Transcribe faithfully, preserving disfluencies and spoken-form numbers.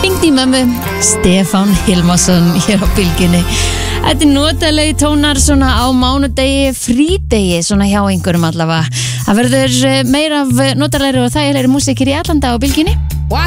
Hringdi í mömmu, Stefán Hilmarsson hér á Bylgjunni. Þetta er notalegi tónar svona á mánudegi, frídegi, svona hjá einhverjum allavega. Það verður meira af notalegri og þægilegri músík hér í allan dag á Bylgjunni.